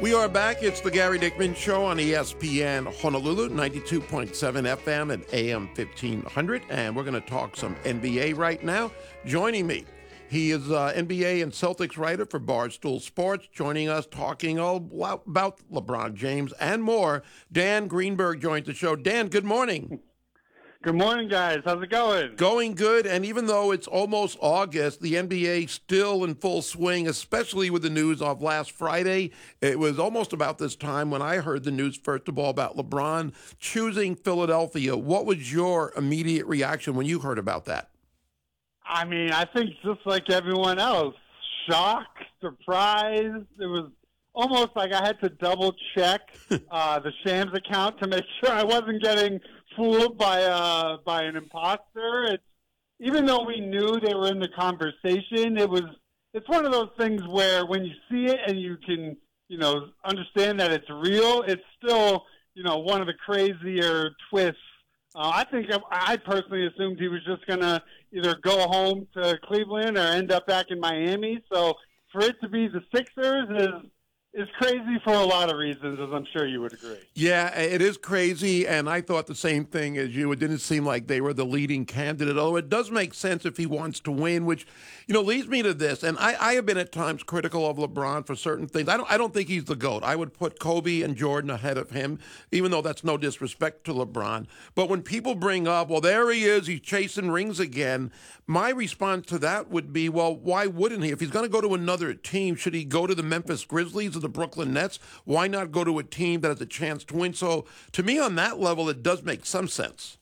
We are back. It's the Gary Dickman Show on ESPN Honolulu, 92.7 FM and AM 1500. And we're going to talk some NBA right now. Joining me, he is NBA and Celtics writer for Barstool Sports. Joining us, talking all about LeBron James and more. Dan Greenberg joins the show. Dan, good morning. Good morning, guys. How's it going? Going good, and even though it's almost August, the NBA still in full swing, especially with the news of last Friday. It was almost about this time when I heard the news, first of all, about LeBron choosing Philadelphia. What was your immediate reaction when you heard about that? I mean, I think just like everyone else, shock, surprise. It was almost like I had to double-check the Shams account to make sure I wasn't getting fooled by an imposter. Even though we knew they were in the conversation, it's one of those things where when you see it and you can understand that it's real, it's still one of the crazier twists. I think I personally assumed he was just gonna either go home to Cleveland or end up back in Miami. So for it to be the Sixers is crazy for a lot of reasons, as I'm sure you would agree. Yeah, it is crazy, and I thought the same thing as you. It didn't seem like they were the leading candidate, although it does make sense if he wants to win, which, leads me to this. And I have been at times critical of LeBron for certain things. I don't think he's the GOAT. I would put Kobe and Jordan ahead of him, even though that's no disrespect to LeBron. But when people bring up, well, there he is, he's chasing rings again, my response to that would be, well, why wouldn't he? If he's going to go to another team, should he go to the Memphis Grizzlies or the Brooklyn Nets? Why not go to a team that has a chance to win? So to me, on that level, it does make some sense.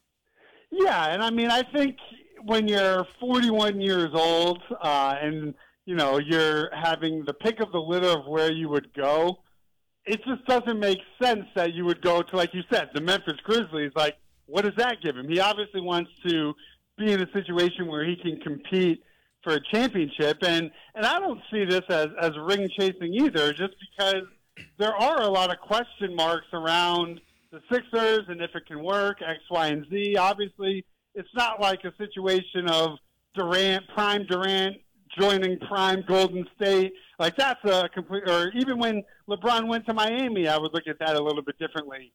Yeah, and I mean, I think when you're 41 years old and, you're having the pick of the litter of where you would go, it just doesn't make sense that you would go to, like you said, the Memphis Grizzlies. Like, what does that give him? He obviously wants to be in a situation where he can compete for a championship. And I don't see this as ring chasing either, just because there are a lot of question marks around the Sixers and if it can work, X, Y, and Z. Obviously, it's not like a situation of prime Durant joining prime Golden State. Like, that's a complete, or even when LeBron went to Miami, I would look at that a little bit differently.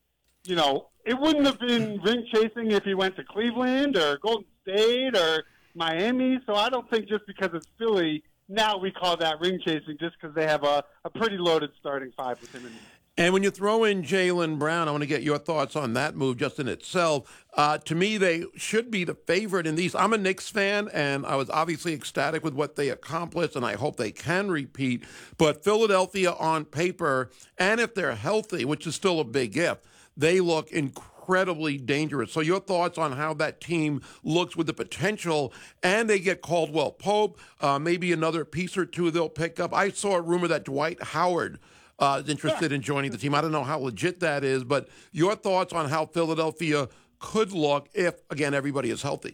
It wouldn't have been ring chasing if he went to Cleveland or Golden State or Miami. So I don't think just because it's Philly, now we call that ring chasing just because they have a pretty loaded starting five with him in. And when you throw in Jaylen Brown, I want to get your thoughts on that move just in itself. To me, they should be the favorite in these. I'm a Knicks fan, and I was obviously ecstatic with what they accomplished, and I hope they can repeat. But Philadelphia on paper, and if they're healthy, which is still a big if, they look incredibly dangerous. So your thoughts on how that team looks with the potential, and they get Caldwell Pope, maybe another piece or two they'll pick up. I saw a rumor that Dwight Howard is interested in joining the team. I don't know how legit that is, but your thoughts on how Philadelphia could look if, again, everybody is healthy.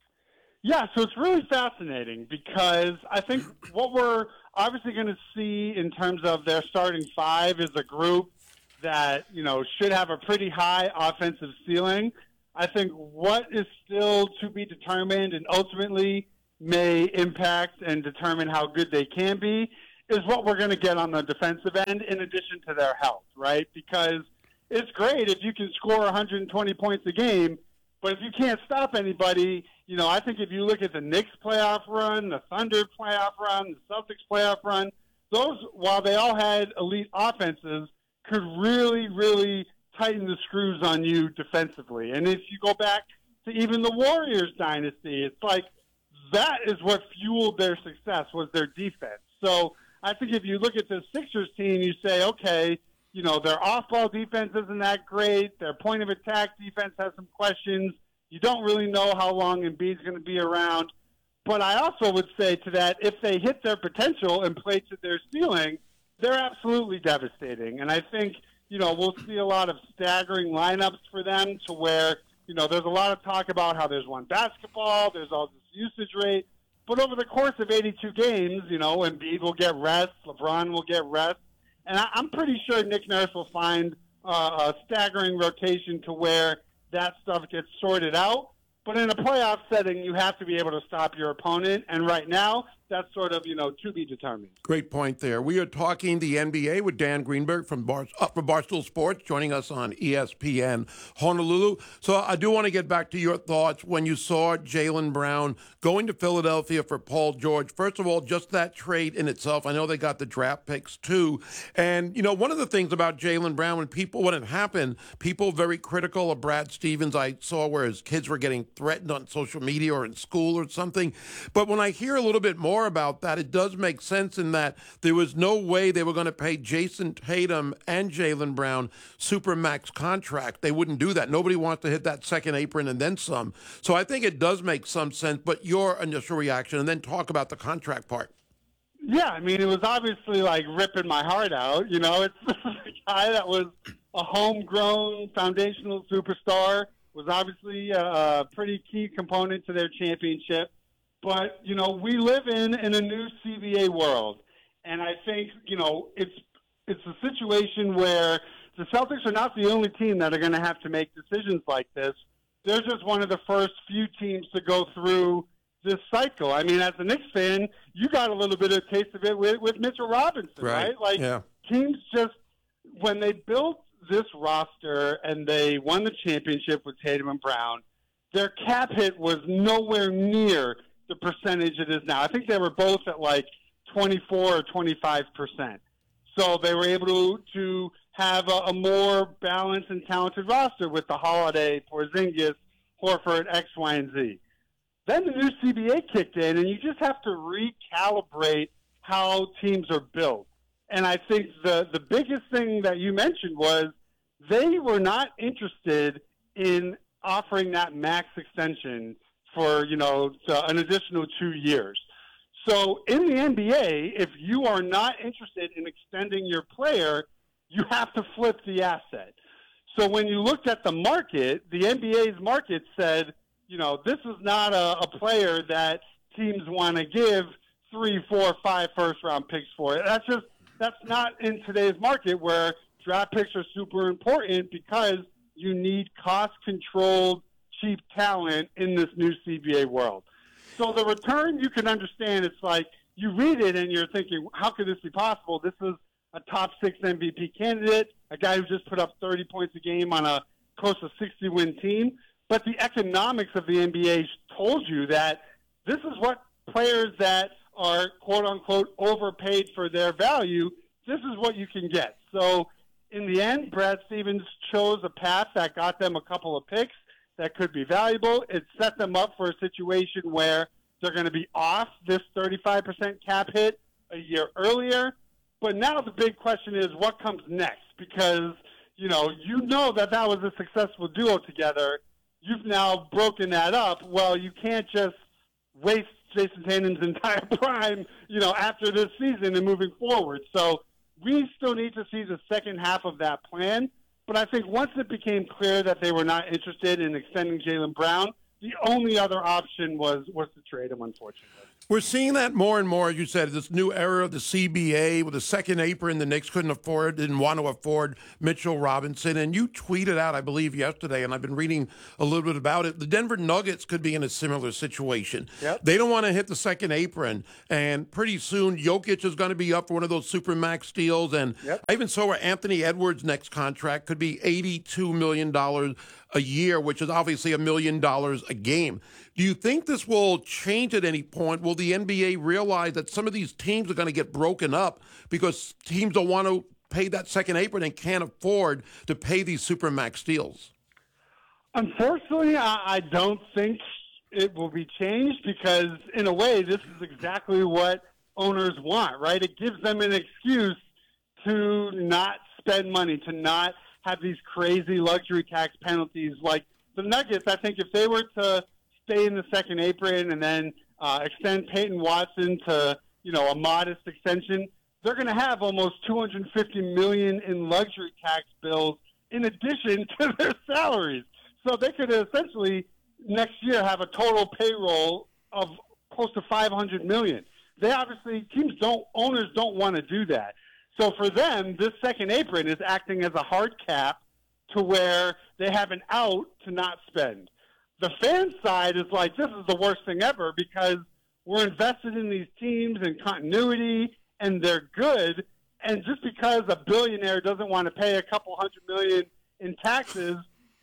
Yeah, so it's really fascinating because I think what we're obviously going to see in terms of their starting five is a group that, should have a pretty high offensive ceiling. I think what is still to be determined and ultimately may impact and determine how good they can be is what we're going to get on the defensive end in addition to their health, right? Because it's great if you can score 120 points a game, but if you can't stop anybody, I think if you look at the Knicks playoff run, the Thunder playoff run, the Celtics playoff run, those, while they all had elite offenses, could really, really tighten the screws on you defensively. And if you go back to even the Warriors dynasty, it's like that is what fueled their success was their defense. So I think if you look at the Sixers team, you say, okay, their off-ball defense isn't that great. Their point of attack defense has some questions. You don't really know how long Embiid's going to be around. But I also would say to that, if they hit their potential and play to their ceiling, they're absolutely devastating. And I think, we'll see a lot of staggering lineups for them to where, there's a lot of talk about how there's one basketball, there's all this usage rate. But over the course of 82 games, Embiid will get rest, LeBron will get rest. And I'm pretty sure Nick Nurse will find a staggering rotation to where that stuff gets sorted out. But in a playoff setting, you have to be able to stop your opponent. And right now, that's sort of, to be determined. Great point there. We are talking the NBA with Dan Greenberg from Barstool Sports, joining us on ESPN Honolulu. So I do want to get back to your thoughts when you saw Jaylen Brown going to Philadelphia for Paul George. First of all, just that trade in itself. I know they got the draft picks too. And, one of the things about Jaylen Brown, when it happened, people very critical of Brad Stevens. I saw where his kids were getting threatened on social media or in school or something. But when I hear a little bit more about that, it does make sense in that there was no way they were going to pay Jason Tatum and Jaylen Brown supermax contract. They wouldn't do that. Nobody wants to hit that second apron and then some. So I think it does make some sense. But your initial reaction, and then talk about the contract part. Yeah, it was obviously like ripping my heart out. It's a guy that was a homegrown foundational superstar, was obviously a pretty key component to their championship. But, we live in a new CBA world. And I think, it's a situation where the Celtics are not the only team that are going to have to make decisions like this. They're just one of the first few teams to go through this cycle. As a Knicks fan, you got a little bit of a taste of it with Mitchell Robinson, right? Teams just, when they built this roster and they won the championship with Tatum and Brown, their cap hit was nowhere near the percentage it is now. I think they were both at like 24 or 25%. So they were able to have a more balanced and talented roster with the Holiday, Porzingis, Horford, X, Y, and Z. Then the new CBA kicked in, and you just have to recalibrate how teams are built. And I think the biggest thing that you mentioned was they were not interested in offering that max extension for, an additional 2 years. So in the NBA, if you are not interested in extending your player, you have to flip the asset. So when you looked at the market, the NBA's market said, this is not a player that teams want to give 3, 4, 5 first-round picks for. That's not in today's market where draft picks are super important because you need cost-controlled, cheap talent in this new CBA world. So the return, you can understand, it's like you read it and you're thinking, how could this be possible? This is a top 6 MVP candidate, a guy who just put up 30 points a game on a close to 60-win team. But the economics of the NBA told you that this is what players that are, quote-unquote, overpaid for their value, this is what you can get. So in the end, Brad Stevens chose a path that got them a couple of picks that could be valuable. It set them up for a situation where they're going to be off this 35% cap hit a year earlier. But now the big question is what comes next? Because, that was a successful duo together. You've now broken that up. Well, you can't just waste Jason Tatum's entire prime, after this season and moving forward. So we still need to see the second half of that plan. But I think once it became clear that they were not interested in extending Jaylen Brown, the only other option was to trade him, unfortunately. We're seeing that more and more, as you said, this new era of the CBA with the second apron. The Knicks didn't want to afford Mitchell Robinson. And you tweeted out, I believe, yesterday, and I've been reading a little bit about it, the Denver Nuggets could be in a similar situation. Yep. They don't want to hit the second apron. And pretty soon, Jokic is going to be up for one of those supermax deals. And yep. I even saw where Anthony Edwards' next contract could be $82 million a year, which is obviously $1 million a game. Do you think this will change at any point? Will the NBA realize that some of these teams are going to get broken up because teams don't want to pay that second apron and can't afford to pay these supermax deals? Unfortunately, I don't think it will be changed because, in a way, this is exactly what owners want, right? It gives them an excuse to not spend money, to not have these crazy luxury tax penalties. Like the Nuggets, I think if they were to stay in the second apron and then extend Peyton Watson to, a modest extension, they're going to have almost $250 million in luxury tax bills in addition to their salaries. So they could essentially next year have a total payroll of close to $500 million. Owners don't want to do that. So for them, this second apron is acting as a hard cap to where they have an out to not spend. The fan side is like, this is the worst thing ever because we're invested in these teams and continuity, and they're good. And just because a billionaire doesn't want to pay a couple $100 million in taxes,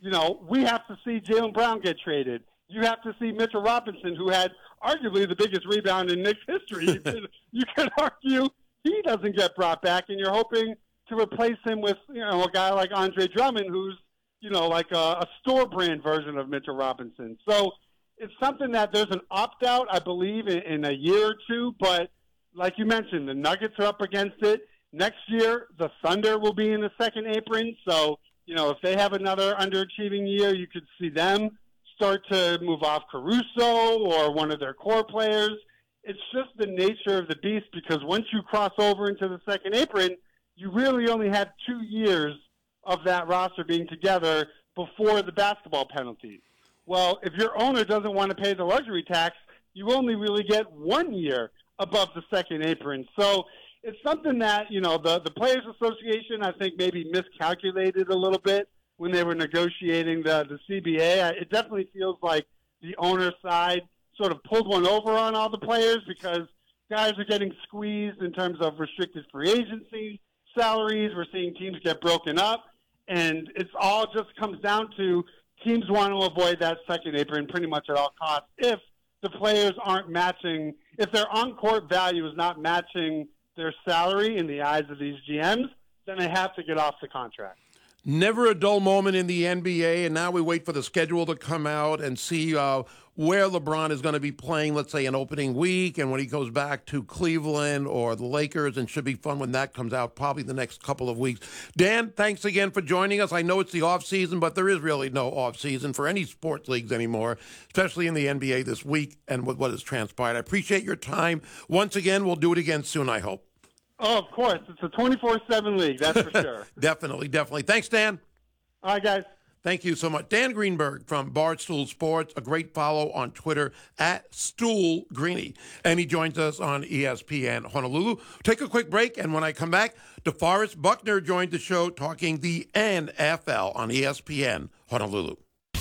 we have to see Jaylen Brown get traded. You have to see Mitchell Robinson, who had arguably the biggest rebound in Knicks history. You could argue he doesn't get brought back, and you're hoping to replace him with, a guy like Andre Drummond, who's, like a store brand version of Mitchell Robinson. So it's something that there's an opt-out, I believe, in a year or two. But like you mentioned, the Nuggets are up against it. Next year, the Thunder will be in the second apron. So, if they have another underachieving year, you could see them start to move off Caruso or one of their core players. It's just the nature of the beast, because once you cross over into the second apron, you really only have 2 years of that roster being together before the basketball penalties. Well, if your owner doesn't want to pay the luxury tax, you only really get 1 year above the second apron. So it's something that, the Players Association, I think, maybe miscalculated a little bit when they were negotiating the CBA. It definitely feels like the owner side sort of pulled one over on all the players, because guys are getting squeezed in terms of restricted free agency salaries. We're seeing teams get broken up, and it's all just comes down to teams want to avoid that second apron pretty much at all costs. If the players aren't matching, if their on-court value is not matching their salary in the eyes of these GMs, then they have to get off the contract. Never a dull moment in the NBA, and now we wait for the schedule to come out and see where LeBron is going to be playing, let's say, an opening week, and when he goes back to Cleveland or the Lakers, and should be fun when that comes out, probably the next couple of weeks. Dan, thanks again for joining us. I know it's the off-season, but there is really no off-season for any sports leagues anymore, especially in the NBA this week and with what has transpired. I appreciate your time. Once again, we'll do it again soon, I hope. Oh, of course. It's a 24/7 league, that's for sure. Definitely. Thanks, Dan. All right, guys. Thank you so much. Dan Greenberg from Barstool Sports, a great follow on Twitter at StoolGreeny. And he joins us on ESPN Honolulu. Take a quick break, and when I come back, DeForest Buckner joins the show talking the NFL on ESPN Honolulu.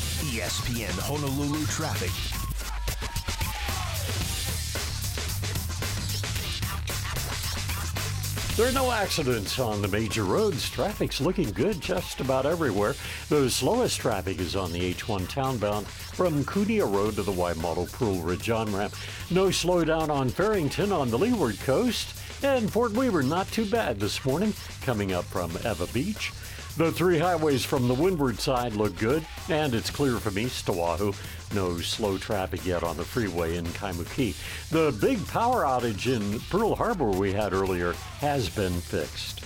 ESPN Honolulu traffic. There are no accidents on the major roads. Traffic's looking good just about everywhere. The slowest traffic is on the H1 townbound from Kunia Road to the Waimato Pearl Ridge on-ramp. No slowdown on Farrington on the leeward coast. And Fort Weaver, not too bad this morning, coming up from Eva Beach. The three highways from the windward side look good, and it's clear from east to Oahu. No slow traffic yet on the freeway in Kaimuki. The big power outage in Pearl Harbor we had earlier has been fixed.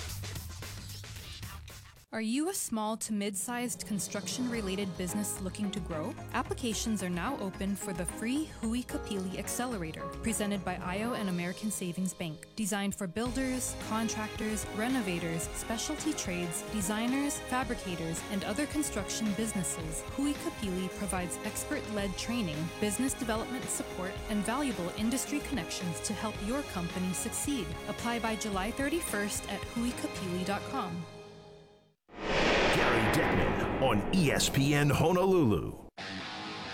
Are you a small to mid-sized construction-related business looking to grow? Applications are now open for the free Hui Kapili Accelerator, presented by IO and American Savings Bank. Designed for builders, contractors, renovators, specialty trades, designers, fabricators, and other construction businesses, Hui Kapili provides expert-led training, business development support, and valuable industry connections to help your company succeed. Apply by July 31st at huikapili.com. Gary Deckman on ESPN Honolulu.